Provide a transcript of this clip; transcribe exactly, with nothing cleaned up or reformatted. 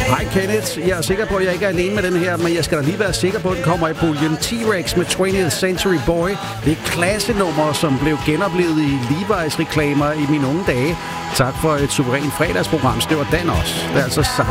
Hej Kenneth, jeg er sikker på, at jeg ikke er alene med den her, men jeg skal da lige være sikker på, at den kommer i puljen. T-Rex med twentieth Century Boy. Det er et klassenummer, som blev genoplevet i Levi's reklamer i mine unge dage. Tak for et suverænt fredagsprogram. Det var Dan også. Det er altså